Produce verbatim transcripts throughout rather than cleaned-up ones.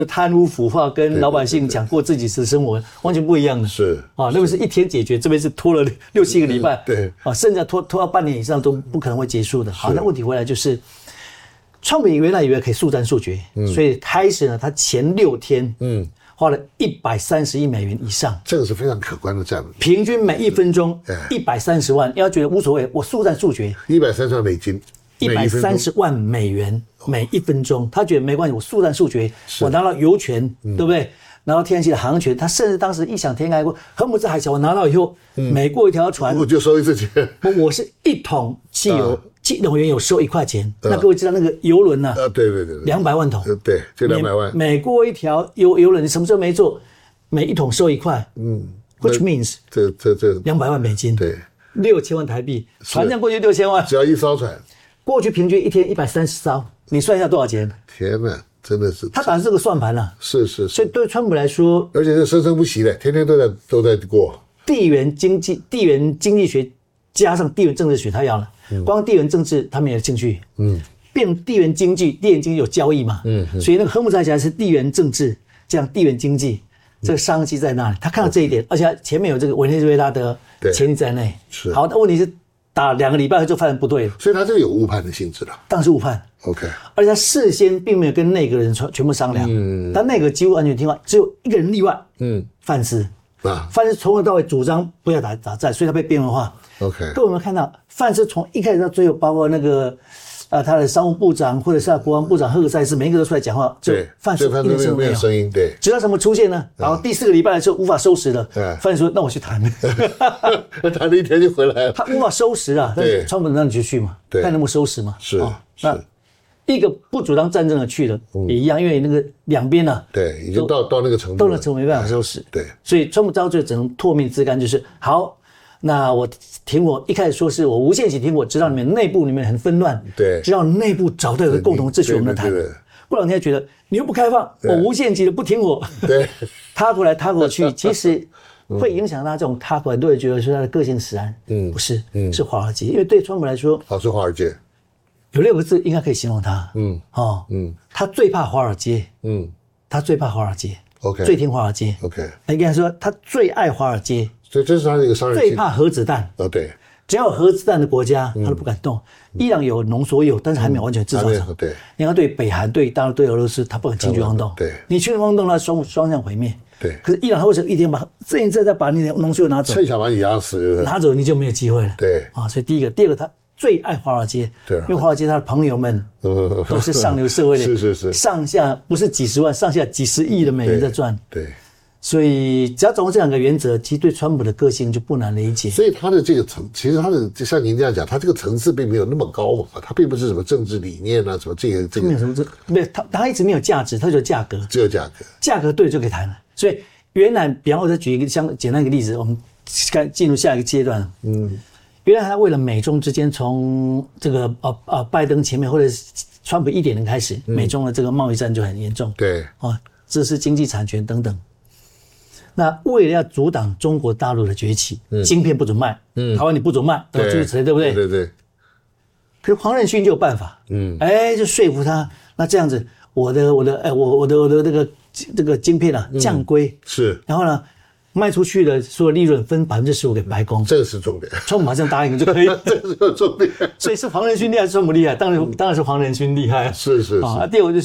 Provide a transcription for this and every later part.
贪污腐化跟老百姓讲过自己的生活完全不一样的。 是啊，那边是一天解决，这边是拖了六七个礼拜。 对啊，甚至拖拖到半年以上都不可能会结束的。好，那问题回来就是，川普原来以为可以速战速决，嗯、所以开始呢，他前六天嗯花了一百三十亿美元以上， 这个是非常可观的战略， 平均每一分钟一百三十万，要觉得无所谓，我速战速决， 一百三十万美金。 一百三十万美元每一分钟，他觉得没关系，我速战速决，我拿到油权，嗯、对不对？拿到天然气的航权，他甚至当时异想天开过，荷姆兹海峡我拿到以后，嗯、每过一条船， 我就收一次钱。 我是一桶汽油，一桶原油收一块钱。啊、那各位知道那个油轮呢？ 啊，对对对， 两百万桶， 对，就两百万。 每过一条油油轮，你什么时候没做？每一桶收一块，嗯 ，which means 这这这两百万美金， 对， 六千万台币，船这样过去六千万， 只要一艘船。 过去平均一天一百三十艘，你算一下多少钱？ 天哪，真的是他打的是个算盘啊！ 是是是， 所以对川普来说， 而且是生生不息的，天天都在都在过。 地缘经济、地缘经济学加上地缘政治学，他要了。嗯、光地缘政治他没有兴趣。嗯，变地缘经济，地缘经济有交易嘛？嗯，所以那个荷姆兹海峡是地缘政治，这样地缘经济，这个商机在那里。他看到这一点，而且前面有这个委内瑞拉的潜力在内。 是好，但问题是。打两个礼拜就发现不对了， 所以他这个有误判的性质了。 当然是误判 ，OK。 而且他事先并没有跟那个人全全部商量，嗯，但那个几乎完全听话，只有一个人例外，嗯，范斯啊，范斯从头到尾主张不要打打战，所以他被边缘化。 OK。 各位有没有看到范斯从一开始到最后，包括那个呃他的商务部长或者是国防部长赫克塞斯，每一个都出来讲话， 对， 范斯一点声没有声音，对。 直到什么出现呢？然后第四个礼拜的时候无法收拾了，范斯说：“那我去谈。” 谈了一天就回来了。 他无法收拾啊，但是川普让你就去嘛，看能不能收拾嘛。 是， 那一个不主张战争的去了也一样，因为那个两边呢， 对，已经到到那个程度， 到那程度没办法收拾。 对， 所以川普到最后只能唾面自干，就是好。那我停火，一开始说是我无限期停火，直到你们内部里面很纷乱， 对， 直到内部找到一个共同秩序，我们谈。过两天觉得你又不开放，我无限期的不停火， 对， 他过来他过去，其实会影响他这种他过来，都会觉得说他的个性使然，嗯，不是，嗯，是华尔街，因为对川普来说， 好是华尔街， 有六个字应该可以形容他，嗯，哦，嗯，他最怕华尔街，嗯，他最怕华尔街 ，OK， 最听华尔街 ，OK， 应该说他最爱华尔街。 所以这是他的一个商人。 最怕核子弹。 哦，对， 只要有核子弹的国家，他都不敢动。伊朗有浓缩铀，但是还没有完全制造成。 对， 你看对北韩、对大陆、对俄罗斯，他不敢轻举妄动。 对， 你轻举妄动，他双双向毁灭。 对， 可是伊朗他为什么一天把这一再再把你的浓缩铀拿走？ 趁想把你压死， 拿走你就没有机会了。 对， 啊，所以第一个，第二个，他最爱华尔街， 对， 因为华尔街他的朋友们都是上流社会的， 是是是， 上下不是几十万，上下几十亿的美元在赚。 对。 所以只要掌握这两个原则，其实对川普的个性就不难理解。 所以他的这个层，其实他的就像您这样讲，他这个层次并没有那么高嘛，他并不是什么政治理念啊，什么这个这个没有什么这没有他他一直没有价值，他只有价格， 只有价格， 价格对就可以谈了。所以原来，比方我再举一个相简单一个例子，我们该进入下一个阶段。嗯，原来他为了美中之间从这个呃呃拜登前面或者川普一点零开始，美中的这个贸易战就很严重。 对， 哦，这是经济产权等等。那为了要阻挡中国大陆的崛起，嗯、晶片不准卖，嗯、台湾你不准卖，对，诸如此类，对不对？ 对对。 可是黄仁勋就有办法，嗯，哎，就说服他。那这样子，我的我的哎，我我的我的这个这个晶片啊降规、嗯、 是， 然后呢卖出去的所有利润分百分之十五给白宫， 这个是重点。 川普马上答应就可以， 这是重点。 所以是黄仁勋厉害，是川普厉害，当然当然是黄仁勋厉害。 是是是。 啊，第二个就是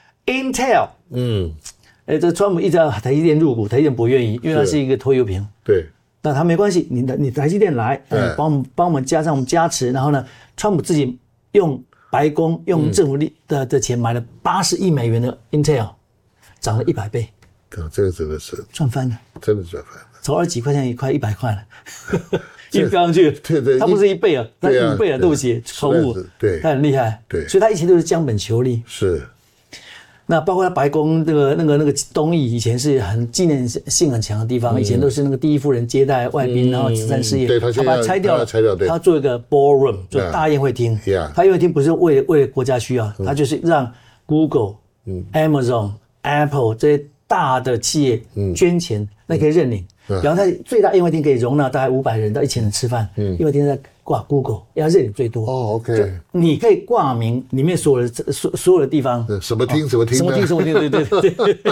Intel， 嗯。哎，这川普一直要台积电入股，台积电不愿意，因为它是一个拖油瓶。 对， 那他没关系，你的你台积电来，哎，帮我们帮我们加上我们加持，然后呢，川普自己用白宫用政府的的钱买了八十亿美元的 Intel， 涨了一百倍。 对，这个真的是赚翻了， 真的赚翻了， 从二十几块钱一块一百块了，一飙上去。 对对， 它不是一倍啊，它五倍啊，对不起，错误。 对， 它很厉害。 对， 所以它以前都是将本求利。 是。 那包括他白宫那个那个那个东翼以前是很纪念性很强的地方，嗯、以前都是那个第一夫人接待外宾，嗯、然后慈善事业， 对他把它拆掉了， 拆掉，对， 他做一个 ballroom， 做大宴会厅。 Yeah. 他宴会厅不是为了为了国家需要，他、嗯、就是让 Google、Amazon、Apple 这些大的企业捐钱，嗯、那可以认领。嗯、然后他最大宴会厅可以容纳大概五百人到一千人吃饭，嗯、宴会厅在挂 Google， 要认领最多。 哦 ，OK， 你可以挂名里面所有的所所有的地方， 什么厅什么厅， 什么厅什么厅，对对对对。